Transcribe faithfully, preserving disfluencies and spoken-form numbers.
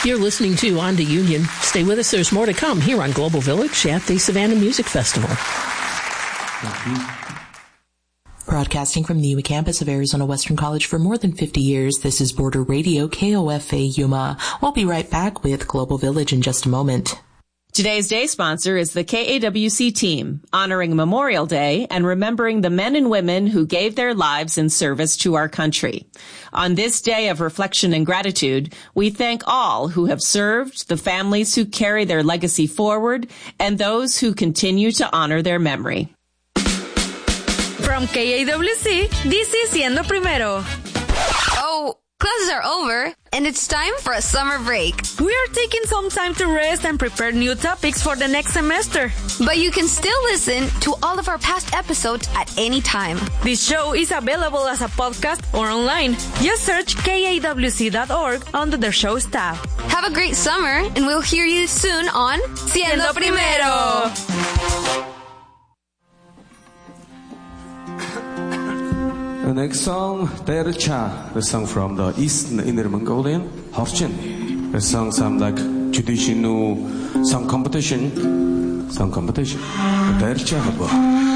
You're listening to On to Union. Stay with us. There's more to come here on Global Village at the Savannah Music Festival. Broadcasting from the Yuma campus of Arizona Western College for more than fifty years, this is Border Radio, K O F A Yuma. We'll be right back with Global Village in just a moment. Today's day sponsor is the K A W C team, honoring Memorial Day and remembering the men and women who gave their lives in service to our country. On this day of reflection and gratitude, we thank all who have served, the families who carry their legacy forward, and those who continue to honor their memory. From K A W C, this is Siendo Primero. Oh, classes are over, and it's time for a summer break. We are taking some time to rest and prepare new topics for the next semester. But you can still listen to all of our past episodes at any time. This show is available as a podcast or online. Just search K A W C dot org under the show's tab. Have a great summer, and we'll hear you soon on Siendo Primero. The next song, Derecha, the song from the Eastern Inner Mongolian, Horchen. The song sounds like traditional song competition. Song competition. Derecha.